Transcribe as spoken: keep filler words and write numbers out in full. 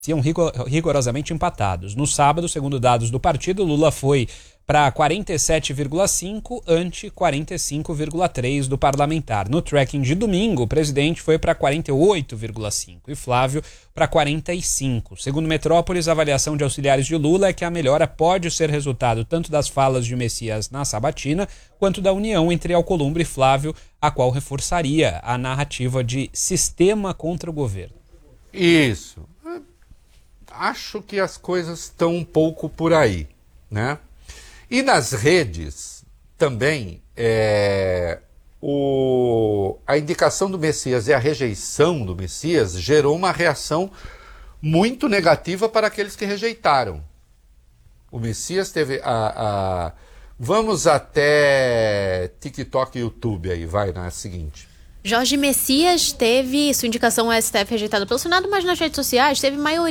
Iam rigorosamente empatados. No sábado, segundo dados do partido, Lula foi para quarenta e sete vírgula cinco ante quarenta e cinco vírgula três do parlamentar. No tracking de domingo, o presidente foi para quarenta e oito vírgula cinco e Flávio para quarenta e cinco. Segundo Metrópolis, a avaliação de auxiliares de Lula é que a melhora pode ser resultado tanto das falas de Messias na sabatina, quanto da união entre Alcolumbre e Flávio, a qual reforçaria a narrativa de sistema contra o governo. Isso. Acho que as coisas estão um pouco por aí, né? E nas redes também é, o, a indicação do Messias e a rejeição do Messias gerou uma reação muito negativa para aqueles que rejeitaram. O Messias teve a... a vamos até TikTok e YouTube aí, vai na seguinte. Jorge Messias teve sua indicação ao S T F rejeitada pelo Senado, mas nas redes sociais teve maioria